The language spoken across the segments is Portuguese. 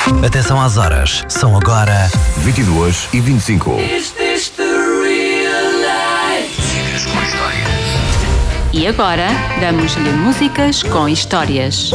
Atenção às horas, são agora 22h25. Is this the real life? Músicas com histórias. E agora, damos-lhe músicas com histórias.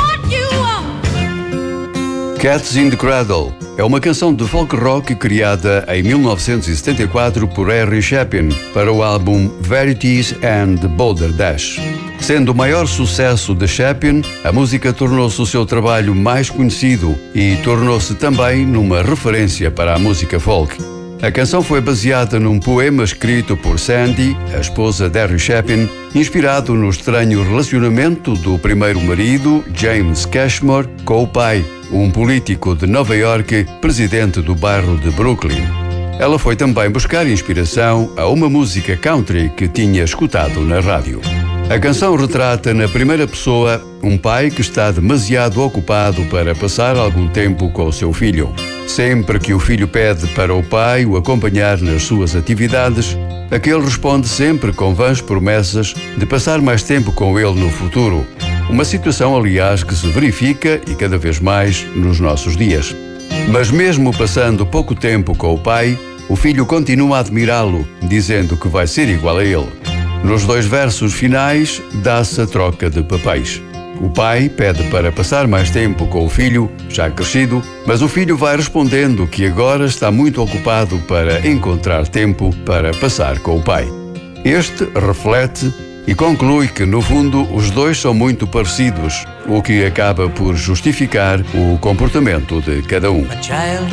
Cats in the Cradle é uma canção de folk rock criada em 1974 por Harry Chapin para o álbum Verities and Boulder Dash. Sendo o maior sucesso de Chapin, a música tornou-se o seu trabalho mais conhecido e tornou-se também numa referência para a música folk. A canção foi baseada num poema escrito por Sandy, a esposa de Harry Chapin, inspirado no estranho relacionamento do primeiro marido, James Cashmore, com o pai, um político de Nova York, presidente do bairro de Brooklyn. Ela foi também buscar inspiração a uma música country que tinha escutado na rádio. A canção retrata na primeira pessoa um pai que está demasiado ocupado para passar algum tempo com o seu filho. Sempre que o filho pede para o pai o acompanhar nas suas atividades, aquele responde sempre com vãs promessas de passar mais tempo com ele no futuro. Uma situação, aliás, que se verifica e cada vez mais nos nossos dias. Mas mesmo passando pouco tempo com o pai, o filho continua a admirá-lo, dizendo que vai ser igual a ele. Nos dois versos finais, dá-se a troca de papéis. O pai pede para passar mais tempo com o filho, já crescido, mas o filho vai respondendo que agora está muito ocupado para encontrar tempo para passar com o pai. Este reflete e conclui que, no fundo, os dois são muito parecidos, o que acaba por justificar o comportamento de cada um.